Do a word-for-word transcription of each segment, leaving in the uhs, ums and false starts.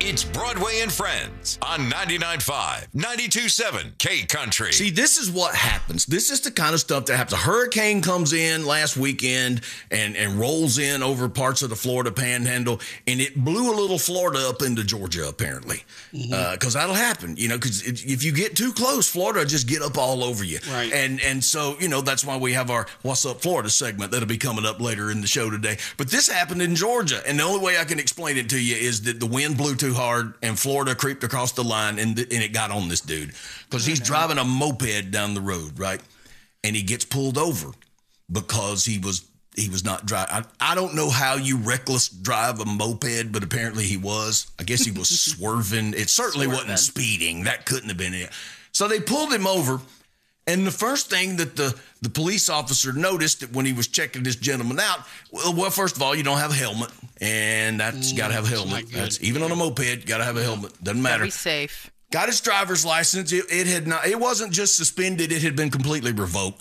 It's Broadway and Friends on ninety-nine point five, ninety-two point seven K Country. See, this is what happens. This is the kind of stuff that happens. A hurricane comes in last weekend and, and rolls in over parts of the Florida panhandle, and it blew a little Florida up into Georgia, apparently. Because mm-hmm. uh, that'll happen, you know, because if you get too close, Florida will just get up all over you. Right. And, and so, you know, that's why we have our What's Up Florida segment that'll be coming up later in the show today. But this happened in Georgia, and the only way I can explain it to you is that the wind blew too hard, and Florida creeped across the line, and, the, and it got on this dude because he's driving a moped down the road, right? And he gets pulled over because he was he was not driving. I, I don't know how you reckless drive a moped, but apparently he was. I guess he was swerving. It certainly swerving. wasn't speeding. That couldn't have been it. So they pulled him over, and the first thing that the, the police officer noticed that when he was checking this gentleman out, well, well first of all, you don't have a helmet, and that's mm, got to have a helmet. That's even on a moped, you got to have a helmet. Doesn't matter. Be safe. Got his driver's license. It, it had not. It wasn't just suspended. It had been completely revoked.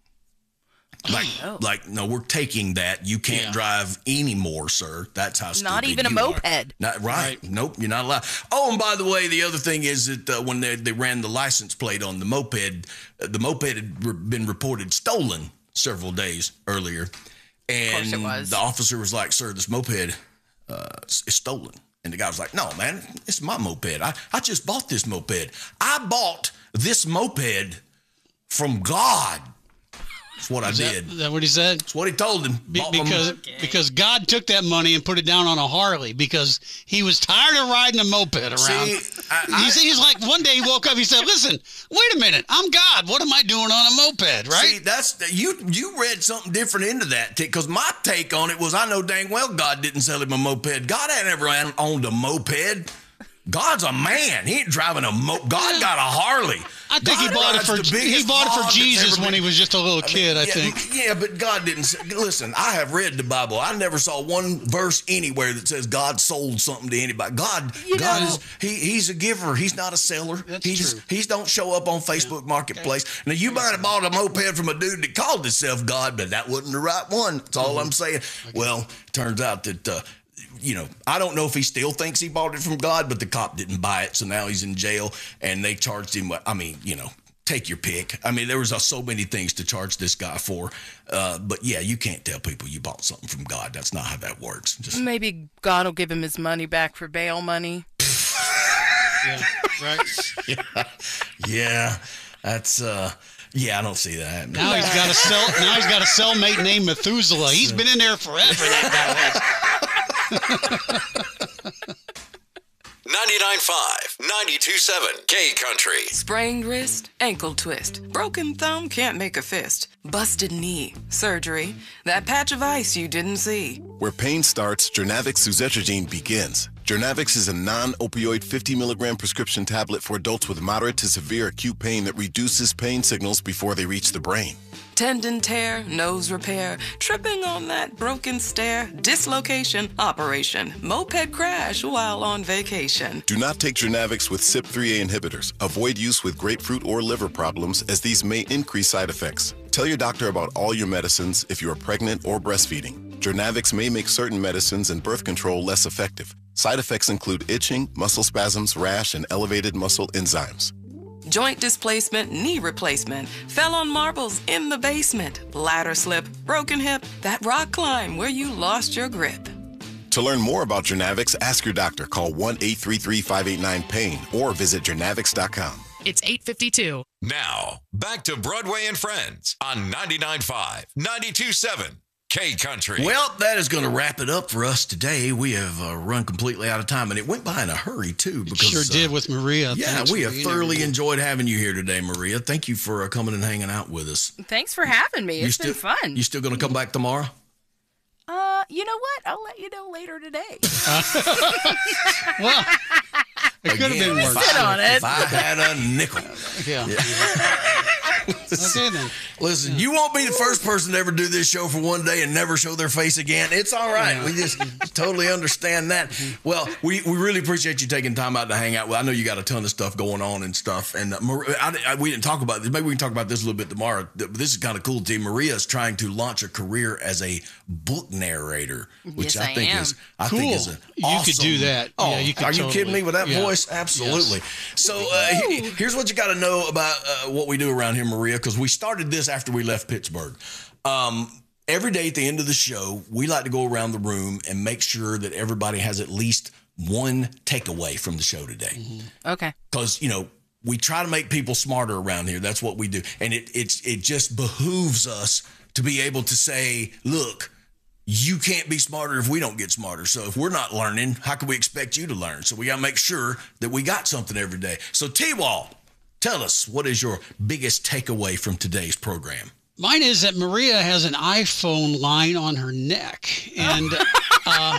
Like, oh. like, no, we're taking that. You can't yeah. drive anymore, sir. That's how stupid Not even a you moped. Are. Not right. right. Nope, you're not allowed. Oh, and by the way, the other thing is that uh, when they, they ran the license plate on the moped, uh, the moped had re- been reported stolen several days earlier, and of course it was. The officer was like, "Sir, this moped uh, is stolen." And the guy was like, "No, man, it's my moped. I, I just bought this moped. I bought this moped from God." That's what is I that, did. Is that what he said? That's what he told him. Be, because okay. because God took that money and put it down on a Harley because he was tired of riding a moped around. See, I, I, he's, he's like, one day he woke up, he said, "Listen, wait a minute, I'm God. What am I doing on a moped?" Right? See, that's you. You read something different into that because my take on it was, I know dang well God didn't sell him a moped. God had never owned a moped. God's a man. He ain't driving a mo. God got a Harley. I think God he bought it for he bought it for Jesus when he was just a little kid. I, mean, I yeah, think. Yeah, but God didn't. Say, listen, I have read the Bible. I never saw one verse anywhere that says God sold something to anybody. God, you God know, is he. He's a giver. He's not a seller. That's he's true. He's don't show up on Facebook yeah. Marketplace. Okay. Now you might have bought a moped from a dude that called himself God, but that wasn't the right one. That's all mm-hmm. I'm saying. Okay. Well, turns out that. Uh, You know, I don't know if he still thinks he bought it from God, but the cop didn't buy it, so now he's in jail, and they charged him. I mean, you know, take your pick. I mean, there was uh, so many things to charge this guy for, uh, but yeah, you can't tell people you bought something from God. That's not how that works. Just maybe God will give him his money back for bail money. yeah, right. yeah, yeah, that's. Uh, Yeah, I don't see that. Now he's got a cell. Now he's got a cellmate named Methuselah. He's been in there forever. That guy has. ninety-nine point five, ninety-two point seven K Country. Sprained wrist, ankle twist, broken thumb, can't make a fist, busted knee, surgery, that patch of ice you didn't see. Where pain starts, Jernavix suzetrigine begins. Jernavix is a non-opioid fifty milligram prescription tablet for adults with moderate to severe acute pain that reduces pain signals before they reach the brain. Tendon tear, nose repair, tripping on that broken stair, dislocation, operation, moped crash while on vacation. Do not take Jernavix with C Y P three A inhibitors. Avoid use with grapefruit or liver problems as these may increase side effects. Tell your doctor about all your medicines if you are pregnant or breastfeeding. Jernavix may make certain medicines and birth control less effective. Side effects include itching, muscle spasms, rash, and elevated muscle enzymes. Joint displacement, knee replacement, fell on marbles in the basement, ladder slip, broken hip, that rock climb where you lost your grip. To learn more about Jernavix, ask your doctor. Call one eight three three, five eight nine, pain or visit jernavix dot com. It's eight fifty-two. Now, back to Broadway and Friends on ninety-nine point five, ninety-two point seven K Country. Well, that is going to wrap it up for us today. We have uh, run completely out of time, and it went by in a hurry, too. Because, it sure did with Maria. Yeah, Thanks we have thoroughly everyone. enjoyed having you here today, Maria. Thank you for uh, coming and hanging out with us. Thanks for having me. You It's still, been fun. You still going to come back tomorrow? Uh, you know what? I'll let you know later today. Uh, well, it could have been worse. Sit on it. If I had a nickel. Yeah. yeah. Okay, then. Listen, you won't be the first person to ever do this show for one day and never show their face again. It's all right. We just totally understand that. Well, we, we really appreciate you taking time out to hang out. Well, I know you got a ton of stuff going on and stuff. And uh, Maria, I, I, we didn't talk about this. Maybe we can talk about this a little bit tomorrow. This is kind of cool, too. Maria's trying to launch a career as a book narrator, which Yes, I I think am. is I Cool. think is an You awesome. could do that. Oh, Yeah, you could are you totally. kidding me with that Yeah. voice? Absolutely. Yes. So uh, he- here's what you got to know about uh, what we do around here, Maria, because we started this after we left Pittsburgh. Um, every day at the end of the show, we like to go around the room and make sure that everybody has at least one takeaway from the show today. Okay. Because, you know, we try to make people smarter around here. That's what we do. And it it's it just behooves us to be able to say, look, you can't be smarter if we don't get smarter. So if we're not learning, how can we expect you to learn? So we got to make sure that we got something every day. So T-Wall, tell us, what is your biggest takeaway from today's program? Mine is that Maria has an iPhone line on her neck, and uh,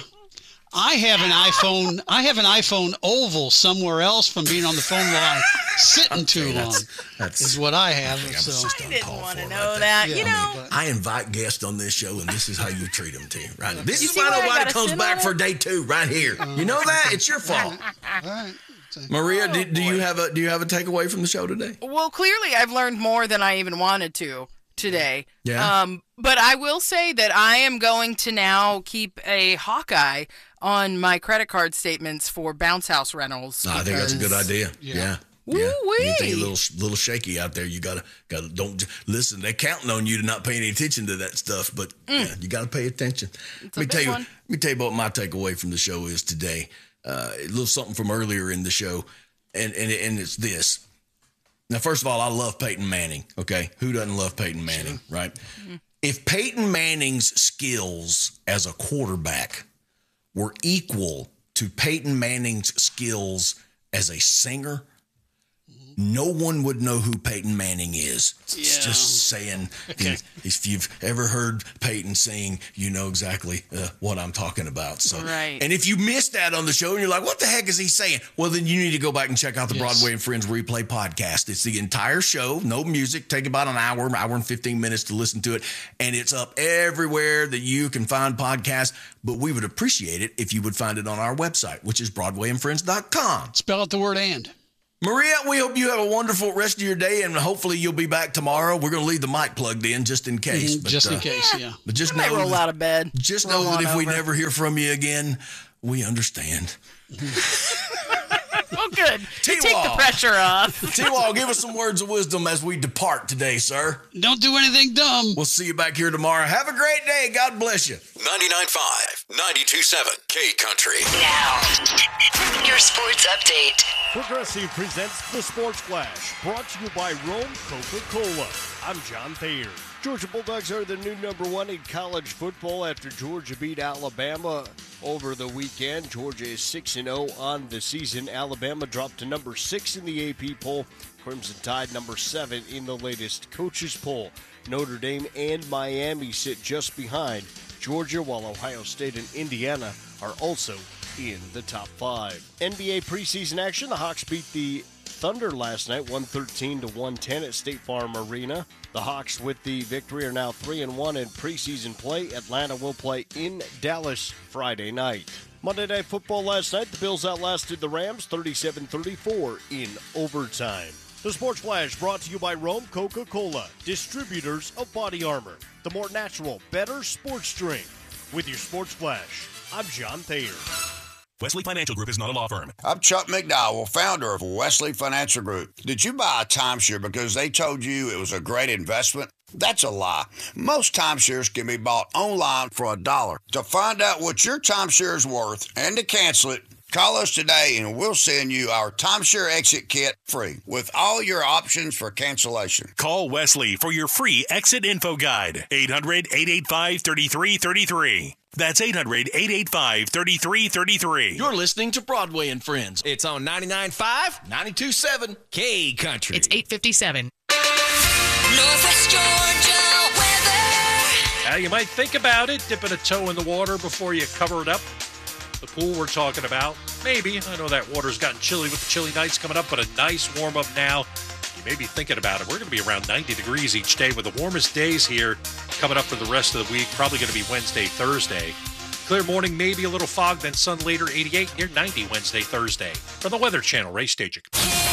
I have an iPhone. I have an iPhone oval somewhere else from being on the phone line, sitting too long. That's, that's Is what I have. I was So just I didn't uncalled want to for know right that. there. You Yeah, know, but- I invite guests on this show, and this is how you treat them, T. Right? This You is see why where I nobody gotta comes sit back on for it? day two, right here. You know that? It's your fault. all right. Maria, do, do you boy. have a do you have a takeaway from the show today? well, clearly I've learned more than I even wanted to today. Yeah. Um, but I will say that I am going to now keep a hawkeye on my credit card statements for bounce house rentals. No, I think that's a good because- idea. Yeah. Yeah. Yeah. Woo-wee. Anything a little little shaky out there, you gotta gotta don't j- listen. They're counting on you to not pay any attention to that stuff, but yeah, you gotta pay attention. It's a let me big tell you. one. Let me tell you what my takeaway from the show is today. Uh, a little something from earlier in the show, and and and it's this. Now, first of all, I love Peyton Manning. Okay, who doesn't love Peyton Manning, right? Mm-hmm. If Peyton Manning's skills as a quarterback were equal to Peyton Manning's skills as a singer, no one would know who Peyton Manning is. It's Yeah. just saying, Okay. if you've ever heard Peyton sing, you know exactly uh, what I'm talking about. So, Right. And if you missed that on the show and you're like, what the heck is he saying? Well, then you need to go back and check out the Yes. Broadway and Friends replay podcast. It's the entire show, no music, take about an hour, hour and fifteen minutes to listen to it. And it's up everywhere that you can find podcasts. But we would appreciate it if you would find it on our website, which is broadway and friends dot com. Spell out the word "and." Maria, we hope you have a wonderful rest of your day, and hopefully you'll be back tomorrow. We're going to leave the mic plugged in just in case. But, Just in uh, case, yeah. But just I might know, roll that, out of bed. just roll know that on if we over. never hear from you again, we understand. Oh, good. You take the T-Wall. pressure off. T-Wall, give us some words of wisdom as we depart today, sir. Don't do anything dumb. We'll see you back here tomorrow. Have a great day. God bless you. ninety-nine point five, ninety-two point seven K Country. Now, your sports update. Progressive presents the Sports Flash, brought to you by Rome Coca-Cola. I'm John Thayer. Georgia Bulldogs are the new number one in college football after Georgia beat Alabama over the weekend. Georgia is six and oh on the season. Alabama dropped to number six in the A P poll. Crimson Tide number seven in the latest coaches poll. Notre Dame and Miami sit just behind Georgia, while Ohio State and Indiana are also in the top five. N B A preseason action. The Hawks beat the Thunder last night, one thirteen to one ten at State Farm Arena. The Hawks, with the victory, are now three and one in preseason play. Atlanta will play in Dallas Friday night. Monday Night Football last night, the Bills outlasted the Rams thirty-seven thirty-four in overtime. The Sports Flash brought to you by Rome Coca-Cola, distributors of Body Armor, the more natural, better sports drink. With your Sports Flash, I'm John Thayer. Wesley Financial Group is not a law firm. I'm Chuck McDowell, founder of Wesley Financial Group. Did you buy a timeshare because they told you it was a great investment? That's a lie. Most timeshares can be bought online for a dollar. To find out what your timeshare is worth and to cancel it, call us today and we'll send you our timeshare exit kit free with all your options for cancellation. Call Wesley for your free exit info guide. eight hundred, eight eight five, three three three three. That's eight hundred, eight eight five, three three three three. You're listening to Broadway and Friends. It's on ninety-nine point five, ninety-two point seven K Country. It's eight fifty-seven. Northwest Georgia weather. Now, you might think about it, dipping a toe in the water before you cover it up. The pool we're talking about, maybe. I know that water's gotten chilly with the chilly nights coming up, but a nice warm-up now. maybe thinking about it, we're going to be around ninety degrees each day with the warmest days here coming up for the rest of the week. Probably going to be Wednesday, Thursday. Clear morning, maybe a little fog, then sun later, eighty-eight, near ninety Wednesday, Thursday. From the Weather Channel, Ray Stajic.